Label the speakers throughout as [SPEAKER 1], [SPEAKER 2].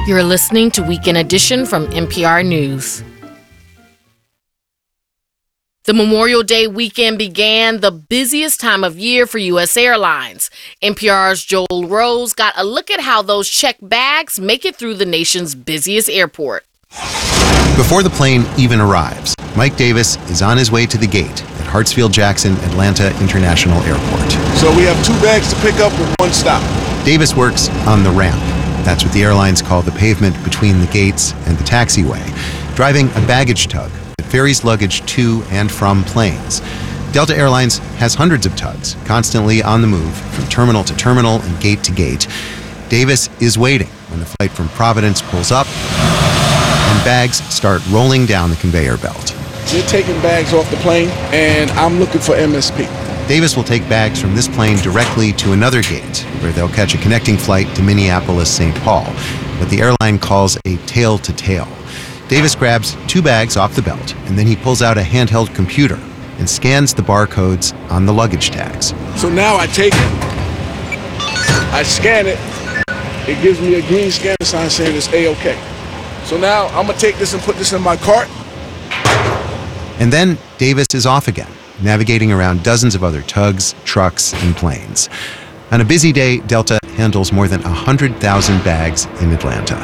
[SPEAKER 1] You're listening to Weekend Edition from NPR News. The Memorial Day weekend began, the busiest time of year for U.S. Airlines. NPR's Joel Rose got a look at how those checked bags make it through the nation's busiest airport.
[SPEAKER 2] Before the plane even arrives, Mike Davis is on his way to the gate at Hartsfield-Jackson Atlanta International Airport.
[SPEAKER 3] So we have 2 bags to pick up with 1 stop.
[SPEAKER 2] Davis works on the ramp. That's what the airlines call the pavement between the gates and the taxiway, driving a baggage tug that ferries luggage to and from planes. Delta Airlines has hundreds of tugs, constantly on the move from terminal to terminal and gate to gate. Davis is waiting when the flight from Providence pulls up and bags start rolling down the conveyor belt.
[SPEAKER 3] We're taking bags off the plane, and I'm looking for MSP.
[SPEAKER 2] Davis will take bags from this plane directly to another gate, where they'll catch a connecting flight to Minneapolis-St. Paul, what the airline calls a tail-to-tail. Davis grabs 2 bags off the belt, and then he pulls out a handheld computer and scans the barcodes on the luggage tags.
[SPEAKER 3] So now I take it, I scan it, it gives me a green scanner sign saying it's A-OK. So now I'm gonna take this and put this in my cart.
[SPEAKER 2] And then Davis is off again, navigating around dozens of other tugs, trucks, and planes. On a busy day, Delta handles more than 100,000 bags in Atlanta.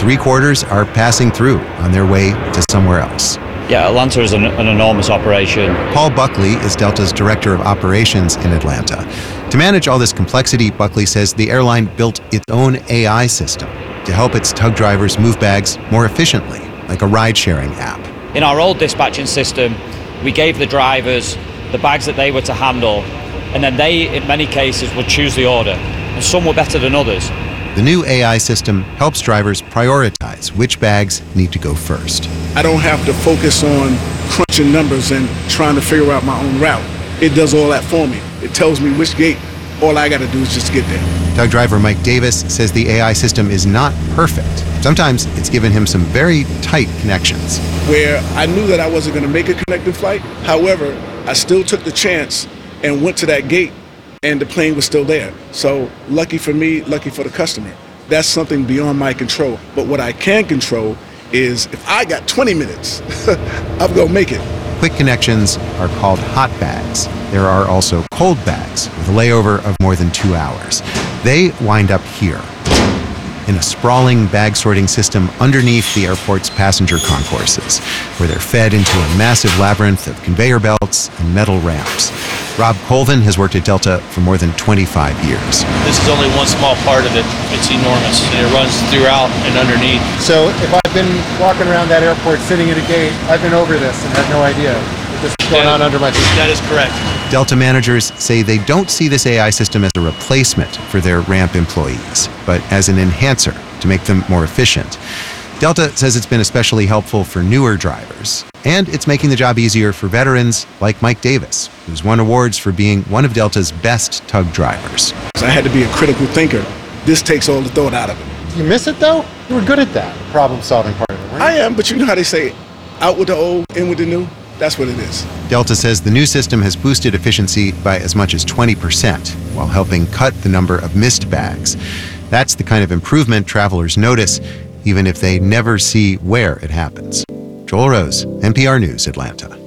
[SPEAKER 2] 3/4 are passing through on their way to somewhere else.
[SPEAKER 4] Yeah, Atlanta is an enormous operation.
[SPEAKER 2] Paul Buckley is Delta's Director of Operations in Atlanta. To manage all this complexity, Buckley says the airline built its own AI system to help its tug drivers move bags more efficiently, like a ride-sharing app.
[SPEAKER 4] In our old dispatching system, we gave the drivers the bags that they were to handle, and then they, in many cases, would choose the order, and some were better than others.
[SPEAKER 2] The new AI system helps drivers prioritize which bags need to go first.
[SPEAKER 3] I don't have to focus on crunching numbers and trying to figure out my own route. It does all that for me. It tells me which gate. All I gotta do is just get there.
[SPEAKER 2] Tug driver Mike Davis says the AI system is not perfect. Sometimes it's given him some very tight connections.
[SPEAKER 3] Where I knew that I wasn't gonna make a connecting flight. However, I still took the chance and went to that gate, and the plane was still there. So lucky for me, lucky for the customer. That's something beyond my control. But what I can control is if I got 20 minutes, I'm gonna make it.
[SPEAKER 2] Quick connections are called hot bags. There are also cold bags with a layover of more than 2 hours. They wind up here, in a sprawling bag sorting system underneath the airport's passenger concourses, where they're fed into a massive labyrinth of conveyor belts and metal ramps. Rob Colvin has worked at Delta for more than 25 years.
[SPEAKER 5] This is only one small part of it. It's enormous, and it runs throughout and underneath.
[SPEAKER 6] So if I've been walking around that airport sitting at a gate, I've been over this and had no idea that this is going on under my feet.
[SPEAKER 5] That is correct.
[SPEAKER 2] Delta managers say they don't see this AI system as a replacement for their ramp employees, but as an enhancer to make them more efficient. Delta says it's been especially helpful for newer drivers, and it's making the job easier for veterans like Mike Davis, who's won awards for being one of Delta's best tug drivers.
[SPEAKER 3] I had to be a critical thinker. This takes all the thought out of it.
[SPEAKER 6] You miss it though? You were good at that problem-solving part of it, weren't you?
[SPEAKER 3] I am, but you know how they say, out with the old, in with the new? That's what it is.
[SPEAKER 2] Delta says the new system has boosted efficiency by as much as 20%, while helping cut the number of missed bags. That's the kind of improvement travelers notice, even if they never see where it happens. Joel Rose, NPR News, Atlanta.